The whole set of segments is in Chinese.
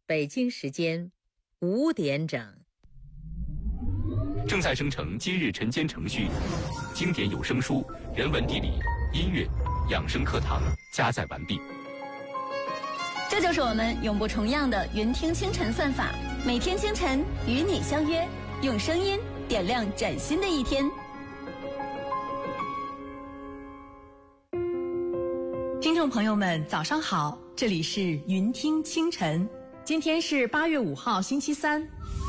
北京时间5点整。 正在生成今日晨间程序，经典有声书、人文地理、音乐、养生课堂加载完毕。 这就是我们永不重样的云听清晨算法，每天清晨与你相约，用声音点亮崭新的一天。 听众朋友们，早上好，这里是云听清晨，今天是8月5号，星期三。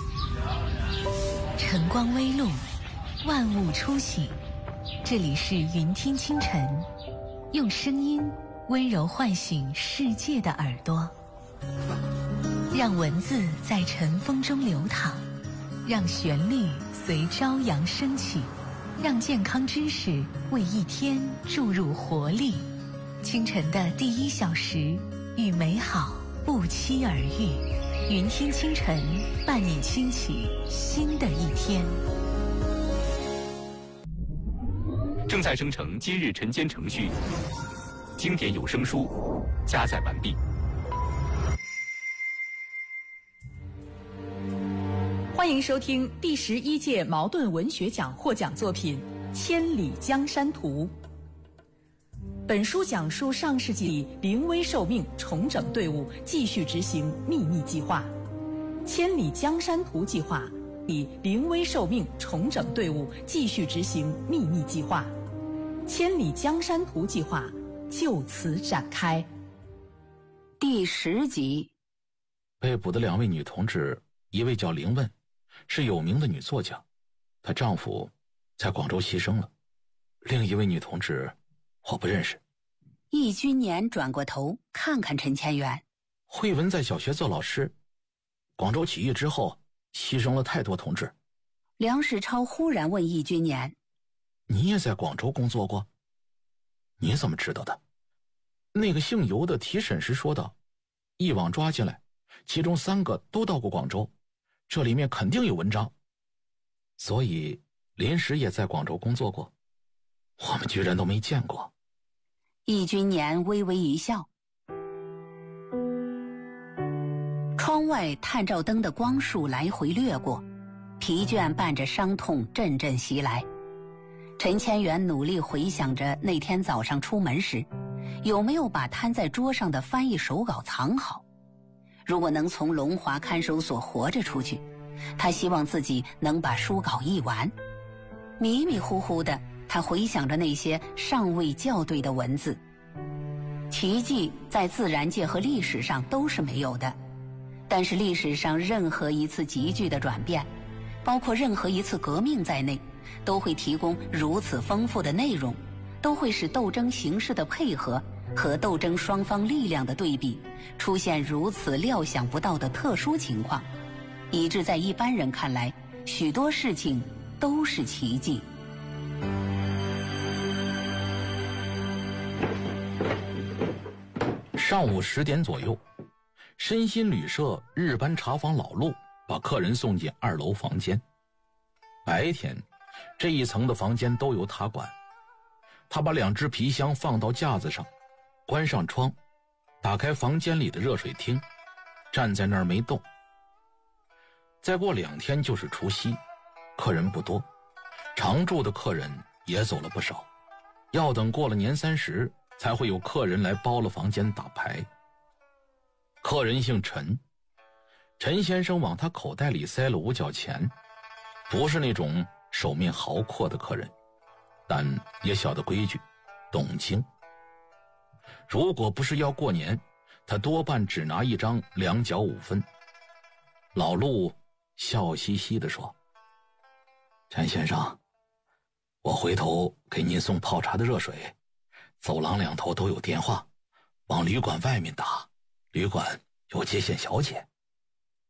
晨光微露，万物初醒，这里是云听清晨，用声音温柔唤醒世界的耳朵，让文字在晨风中流淌，让旋律随朝阳升起，让健康知识为一天注入活力。清晨的第1小时，与美好不期而遇。云听清晨，伴你轻启新的一天。 正在生成今日晨间程序，经典有声书加载完毕。 欢迎收听第11届茅盾文学奖获奖作品《千里江山图》。本书讲述上世纪里临危受命重整队伍，继续执行秘密计划。千里江山图计划以临危受命重整队伍，继续执行秘密计划。千里江山图计划就此展开。 第10集。 被捕的2位女同志，一位叫林问，是有名的女作家，她丈夫在广州牺牲了。另一位女同志我不认识。 易君年转过头看看陈千元。 慧文在小学做老师，广州起义之后牺牲了太多同志。 梁实超忽然问易君年： 你也在广州工作过？你怎么知道的？那个姓尤的提审时说道，一网抓进来，其中3个都到过广州，这里面肯定有文章。所以临时也在广州工作过，我们居然都没见过。 易君年微微一笑。窗外探照灯的光束来回掠过，疲倦伴着伤痛阵阵袭来。陈千元努力回想着那天早上出门时，有没有把摊在桌上的翻译手稿藏好。如果能从龙华看守所活着出去，他希望自己能把书稿译完。迷迷糊糊的，他回想着那些尚未校对的文字。奇迹在自然界和历史上都是没有的，但是历史上任何一次急剧的转变，包括任何一次革命在内，都会提供如此丰富的内容，都会使斗争形势的配合和斗争双方力量的对比出现如此料想不到的特殊情况，以致在一般人看来，许多事情都是奇迹。 上午10点左右，身心旅社日班茶房老陆把客人送进2楼房间。白天这一层的房间都由他管。他把2只皮箱放到架子上，关上窗，打开房间里的热水厅，站在那儿没动。再过2天就是除夕，客人不多，常住的客人也走了不少，要等过了年30才会有客人来包了房间打牌。客人姓陈，陈先生往他口袋里塞了5角钱，不是那种手面豪阔的客人，但也晓得规矩，懂经。如果不是要过年，他多半只拿1张2角5分。老陆笑嘻嘻地说：陈先生，我回头给您送泡茶的热水，走廊2头都有电话，往旅馆外面打，旅馆有接线小姐。